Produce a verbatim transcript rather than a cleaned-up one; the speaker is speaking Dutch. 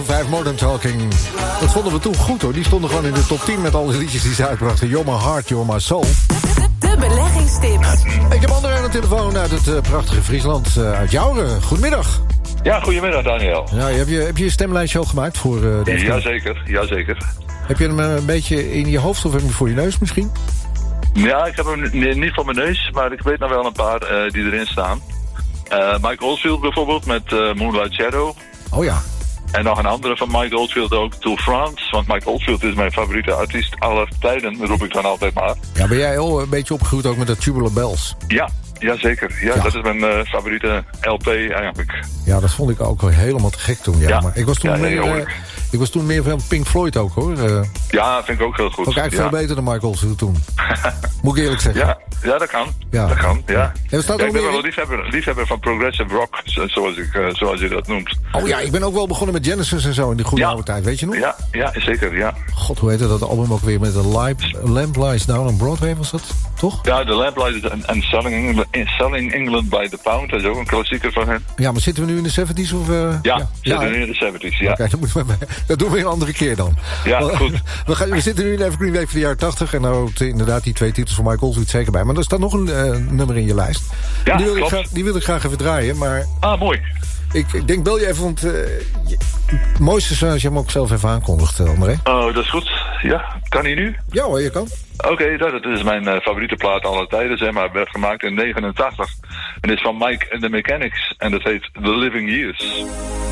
vijf Modern Talking. Dat vonden we toen goed hoor. Die stonden gewoon in de top tien met alle liedjes die ze uitbrachten. You're my heart, you're my soul. De beleggingstips. Ik heb anderen aan de telefoon uit het uh, prachtige Friesland. Uh, uit Jouren. Goedemiddag. Ja, goedemiddag Daniel. Ja, heb, je, heb je je stemlijstje al gemaakt voor uh, deze? Jazeker, jazeker. Heb je hem uh, een beetje in je hoofd of heb je hem voor je neus misschien? Ja, ik heb hem nee, niet voor mijn neus, maar ik weet nog wel een paar uh, die erin staan. Uh, Mike Oldfield bijvoorbeeld met uh, Moonlight Shadow. Oh ja. En nog een andere van Mike Oldfield ook, To France. Want Mike Oldfield is mijn favoriete artiest aller tijden, roep ik dan altijd maar. Ja, ben jij al een beetje opgegroeid ook met de Tubular Bells? Ja, jazeker. Ja, ja. Dat is mijn uh, favoriete L P eigenlijk. Ja, dat vond ik ook wel helemaal te gek toen. Ja, ja. Maar ik was toen, ja, meer, uh, ik was toen meer van Pink Floyd ook hoor. Uh, ja, vind ik ook heel goed. Ook eigenlijk ja. veel beter dan Mike Oldfield toen. Moet ik eerlijk zeggen. Ja, ja dat kan. Ja. Dat kan, ja. Ja, ja, ik ben wel in... een liefhebber, liefhebber van progressive rock, zoals, ik, uh, zoals je dat noemt. Oh ja, ik ben ook wel begonnen met Genesis en zo in die goede ja. oude tijd, weet je nog? Ja, ja, zeker, ja. God, hoe heette dat album ook weer met de Lamp Lies Down on Broadway, was dat? Toch? Ja, The Lamp Lies en, en Selling, England, Selling England by the Pound, dat is ook een klassieker van hen. Ja, maar zitten we nu in de zeventies of... Uh... Ja, ja, we zitten ja, nu in de zeventies, ja. Oké, okay, dat, dat doen we een andere keer dan. Ja, goed. We, gaan, we zitten nu in Evergreen Week van de jaren tachtig en nou inderdaad die twee titels van Mike Oldfield zeker bij. Maar er staat nog een uh, nummer in je lijst. Ja, die, wil ik klopt. graag, die wil ik graag even draaien, maar... Ah, mooi. Ik, ik denk bel je even, want uh, je, het mooiste is als je hem ook zelf even aankondigt, André. Oh, dat is goed. Ja, kan hij nu? Ja hoor, je kan. Oké, okay, dat, dat is mijn uh, favoriete plaat aller tijden, zeg maar. Het werd gemaakt in negenentachtig. En is van Mike and the Mechanics. En dat heet The Living Years.